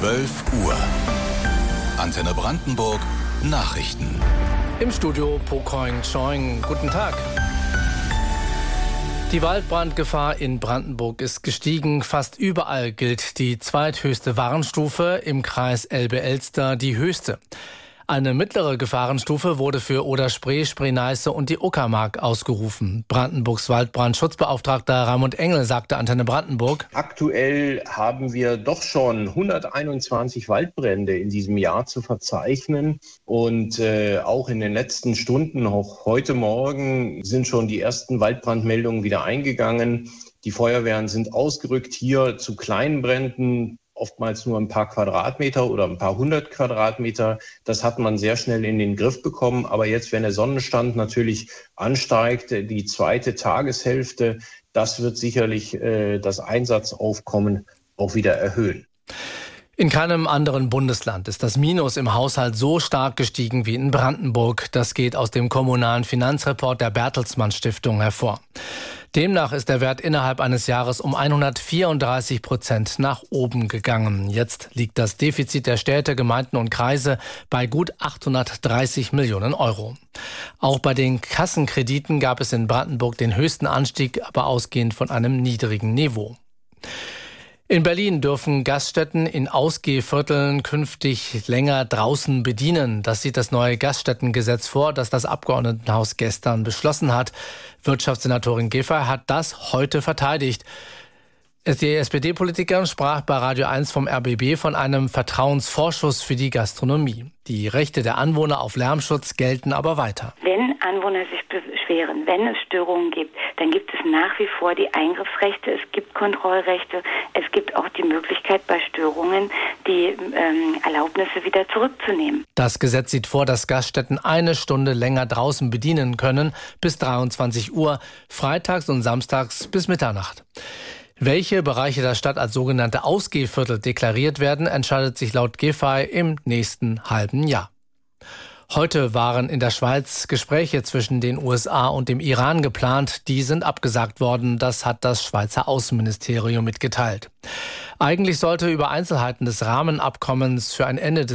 12 Uhr. Antenne Brandenburg Nachrichten. Im Studio Pokoing Choing. Guten Tag. Die Waldbrandgefahr in Brandenburg ist gestiegen. Fast überall gilt die zweithöchste Warnstufe, im Kreis Elbe-Elster die höchste. Eine mittlere Gefahrenstufe wurde für Oder-Spree, Spree-Neiße und die Uckermark ausgerufen. Brandenburgs Waldbrandschutzbeauftragter Raimund Engel sagte Antenne Brandenburg: Aktuell haben wir doch schon 121 Waldbrände in diesem Jahr zu verzeichnen. Und auch in den letzten Stunden, auch heute Morgen, sind schon die ersten Waldbrandmeldungen wieder eingegangen. Die Feuerwehren sind ausgerückt hier zu kleinen Bränden, oftmals nur ein paar Quadratmeter oder ein paar hundert Quadratmeter. Das hat man sehr schnell in den Griff bekommen. Aber jetzt, wenn der Sonnenstand natürlich ansteigt, die zweite Tageshälfte, das wird sicherlich das Einsatzaufkommen auch wieder erhöhen. In keinem anderen Bundesland ist das Minus im Haushalt so stark gestiegen wie in Brandenburg. Das geht aus dem kommunalen Finanzreport der Bertelsmann Stiftung hervor. Demnach ist der Wert innerhalb eines Jahres um 134% nach oben gegangen. Jetzt liegt das Defizit der Städte, Gemeinden und Kreise bei gut 830 Millionen Euro. Auch bei den Kassenkrediten gab es in Brandenburg den höchsten Anstieg, aber ausgehend von einem niedrigen Niveau. In Berlin dürfen Gaststätten in Ausgehvierteln künftig länger draußen bedienen. Das sieht das neue Gaststättengesetz vor, das das Abgeordnetenhaus gestern beschlossen hat. Wirtschaftssenatorin Giffey hat das heute verteidigt. Die SPD-Politikerin sprach bei Radio 1 vom RBB von einem Vertrauensvorschuss für die Gastronomie. Die Rechte der Anwohner auf Lärmschutz gelten aber weiter. Wenn Anwohner sich beschweren, wenn es Störungen gibt, dann gibt es nach wie vor die Eingriffsrechte, es gibt Kontrollrechte, es gibt auch die Möglichkeit bei Störungen, die Erlaubnisse wieder zurückzunehmen. Das Gesetz sieht vor, dass Gaststätten eine Stunde länger draußen bedienen können, bis 23 Uhr, freitags und samstags bis Mitternacht. Welche Bereiche der Stadt als sogenannte Ausgehviertel deklariert werden, entscheidet sich laut Giffey im nächsten halben Jahr. Heute waren in der Schweiz Gespräche zwischen den USA und dem Iran geplant. Die sind abgesagt worden. Das hat das Schweizer Außenministerium mitgeteilt. Eigentlich sollte über Einzelheiten des Rahmenabkommens für ein Ende des